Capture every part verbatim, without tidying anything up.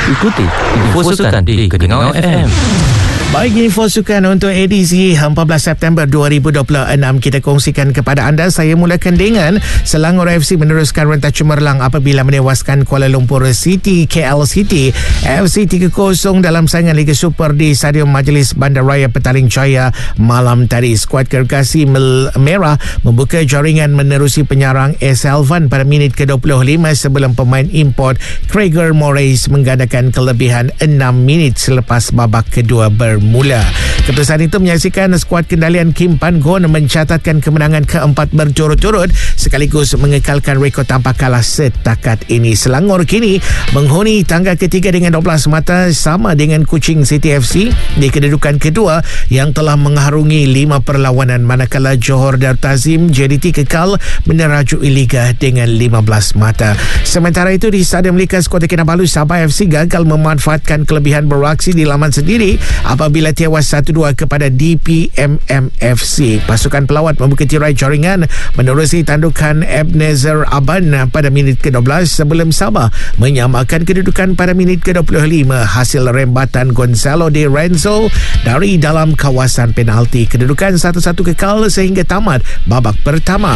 Ikuti info sukan di Keningau F M. Baik, info sukan untuk edisi empat belas September dua ribu dua puluh enam kita kongsikan kepada anda. Saya mulakan dengan Selangor F C meneruskan rentas cemerlang apabila menewaskan Kuala Lumpur City K L City F C tiga kosong dalam saingan Liga Super di Stadium Majlis Bandaraya Petaling Jaya malam tadi. Skuad Gergasi Merah membuka jaringan menerusi penyarang S. Elvan pada minit ke dua puluh lima sebelum pemain import Gregor Moraes menggandakan kelebihan enam minit selepas babak kedua ber mula. Keputusan itu menyaksikan skuad kendalian Kim Pan Gon mencatatkan kemenangan keempat berturut-turut sekaligus mengekalkan rekod tanpa kalah setakat ini. Selangor kini menghuni tangga ketiga dengan dua belas mata sama dengan Kuching City F C di kedudukan kedua yang telah mengharungi lima perlawanan, manakala Johor Darul Ta'zim J D T kekal menerajui liga dengan lima belas mata. Sementara itu di Stadium Likas Kota Kinabalu, Sabah F C gagal memanfaatkan kelebihan beraksi di laman sendiri apabila tewas satu dua kepada D P M M F C. Pasukan pelawat membuka tirai jaringan menerusi tandukan Ebenezer Aban pada minit ke dua belas sebelum Sabah menyamakan kedudukan pada minit ke dua puluh lima hasil rembatan Gonzalo de Renzo dari dalam kawasan penalti. Kedudukan satu satu kekal sehingga tamat babak pertama.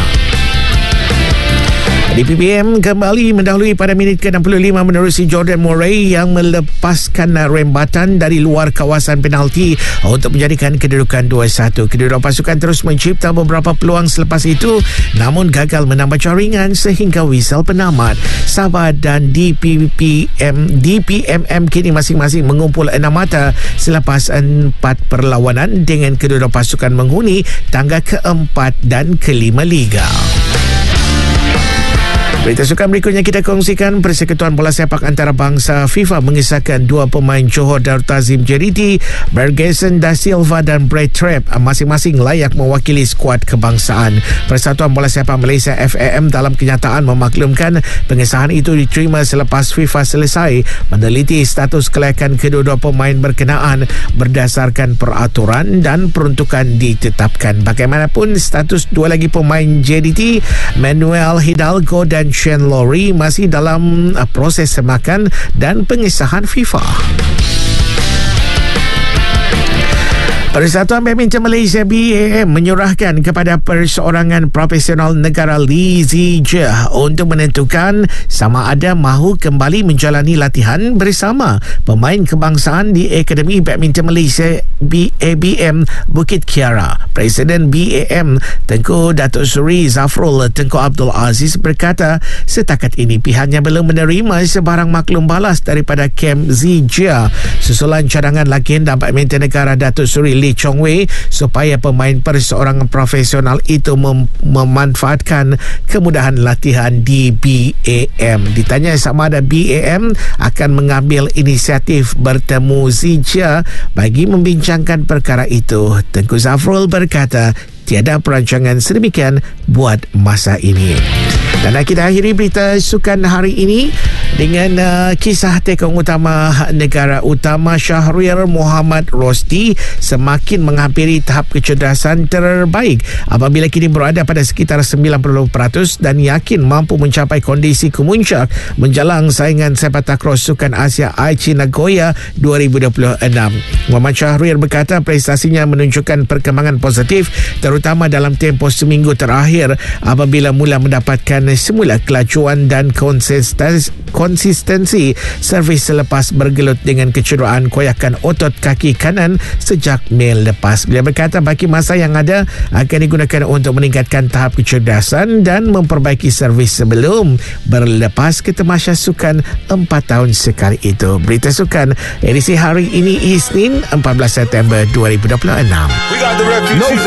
D P P M kembali mendahului pada minit ke enam puluh lima menerusi Jordan Murray yang melepaskan rembatan dari luar kawasan penalti untuk menjadikan kedudukan dua satu. Kedua pasukan terus mencipta beberapa peluang selepas itu namun gagal menambah jaringan sehingga whistle penamat. Sabah dan D P P M D P M M kini masing-masing mengumpul enam mata selepas empat perlawanan dengan kedua pasukan menghuni tangga keempat dan kelima liga. Berita sukan berikutnya kita kongsikan. Persekutuan Bola Sepak Antarabangsa FIFA mengisahkan dua pemain Johor Darul Ta'zim J D T, Bergeson Da Silva dan Brad Trapp masing-masing layak mewakili skuad kebangsaan. Persatuan Bola Sepak Malaysia F A M dalam kenyataan memaklumkan pengesahan itu diterima selepas FIFA selesai meneliti status kelayakan kedua-dua pemain berkenaan berdasarkan peraturan dan peruntukan ditetapkan. Bagaimanapun, status dua lagi pemain J D T, Manuel Hidalgo dan Shane Lowry masih dalam uh, proses semakan dan pengesahan FIFA. Persatuan Badminton Malaysia B A M menyurahkan kepada Perseorangan Profesional Negara Lee Zee untuk menentukan sama ada mahu kembali menjalani latihan bersama pemain kebangsaan di Akademi Badminton Malaysia B A B M Bukit Kiara. Presiden B A M Tengku Datuk Seri Zafrul Tengku Abdul Aziz berkata setakat ini pihaknya belum menerima sebarang maklum balas daripada Kem Zee susulan cadangan legenda badminton negara Datuk Seri Lee Chong Wei supaya pemain perseorangan profesional itu mem- memanfaatkan kemudahan latihan di B A M. Ditanya sama ada B A M akan mengambil inisiatif bertemu Zee bagi membincangkan perkara itu. Tengku Zafrul berkata tiada perancangan sedemikian buat masa ini. Dan kita akhiri berita sukan hari ini dengan uh, kisah tekong utama negara utama Syahrir Muhammad Rosdi semakin menghampiri tahap kecerdasan terbaik apabila kini berada pada sekitar sembilan puluh peratus dan yakin mampu mencapai kondisi kemuncak menjelang saingan sepak takraw Sukan Asia Aichi Nagoya dua ribu dua puluh enam. Muhammad Syahrir berkata prestasinya menunjukkan perkembangan positif terutama dalam tempoh seminggu terakhir apabila mula mendapatkan semula kelajuan dan konsistensi, konsistensi servis selepas bergelut dengan kecederaan koyakan otot kaki kanan sejak Mei lepas. Beliau berkata bagi masa yang ada akan digunakan untuk meningkatkan tahap kecerdasan dan memperbaiki servis sebelum berlepas ke tamasya sukan empat tahun sekali itu. Berita sukan edisi hari ini Isnin empat belas September dua ribu dua puluh enam.